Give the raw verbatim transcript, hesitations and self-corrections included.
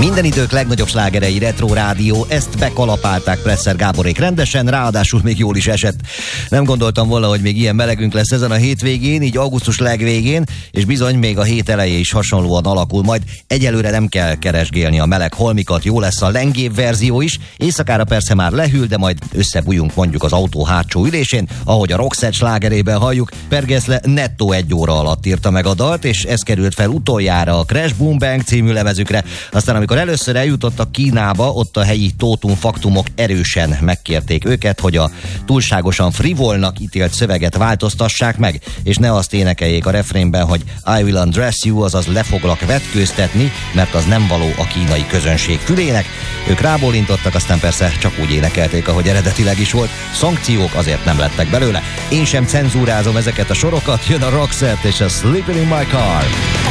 Minden idők legnagyobb slágerei, Retro Rádió, ezt bekalapálták Presser Gáborék rendesen, ráadásul még jól is esett. Nem gondoltam volna, hogy még ilyen melegünk lesz ezen a hétvégén, így augusztus legvégén, és bizony még a hét eleje is hasonlóan alakul, majd egyelőre nem kell keresgélni a meleg holmikat, jó lesz a lengébb verzió is, éjszakára persze már lehűl, de majd összebújunk mondjuk az autó hátsó ülésén, ahogy a Roxette slágerében halljuk. Per Gessle nettó egy óra alatt írta meg a dalt, és ez került fel utoljára a Crash Boom Bang című lemezükre. Aztán amikor először eljutottak Kínába, ott a helyi tótum faktumok erősen megkérték őket, hogy a túlságosan frivolnak ítélt szöveget változtassák meg, és ne azt énekeljék a refrénben, hogy I will undress you, azaz le foglak vetkőztetni, mert az nem való a kínai közönség fülének. Ők rábólintottak, aztán persze csak úgy énekelték, ahogy eredetileg is volt. Szankciók azért nem lettek belőle. Én sem cenzúrázom ezeket a sorokat, jön a Roxette és a Sleeping in My Car.